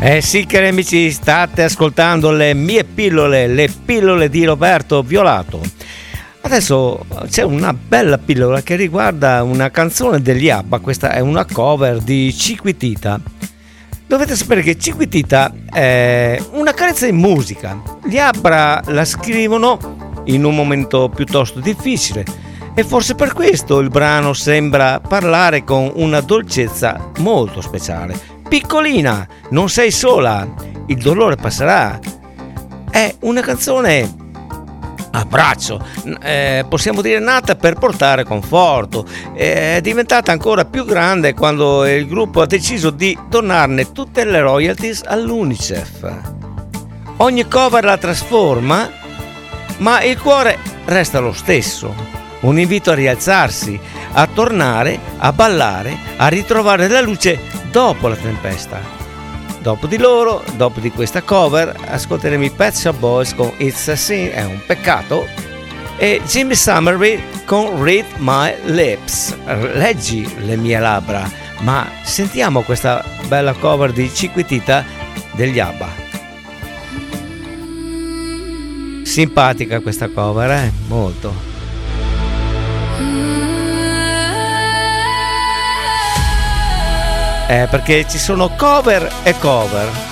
Eh sì, cari amici, state ascoltando le mie pillole, le pillole di Roberto Violato. Adesso c'è una bella pillola che riguarda una canzone degli ABBA. Questa è una cover di Chiquitita. Dovete sapere che Chiquitita è una carezza in musica. Gli ABBA la scrivono in un momento piuttosto difficile e forse per questo il brano sembra parlare con una dolcezza molto speciale. Piccolina, non sei sola, il dolore passerà. È una canzone a braccio, possiamo dire nata per portare conforto. È diventata ancora più grande quando il gruppo ha deciso di donarne tutte le royalties all'UNICEF. Ogni cover la trasforma, ma il cuore resta lo stesso. Un invito a rialzarsi, a tornare, a ballare, a ritrovare la luce dopo la tempesta. Dopo di loro, dopo di questa cover, ascolteremo i Pet Shop Boys con It's a Sin, è un peccato, e Jimmy Somerville con Read My Lips, leggi le mie labbra. Ma sentiamo questa bella cover di Chiquitita degli ABBA. Simpatica questa cover, molto. Perché ci sono cover e cover.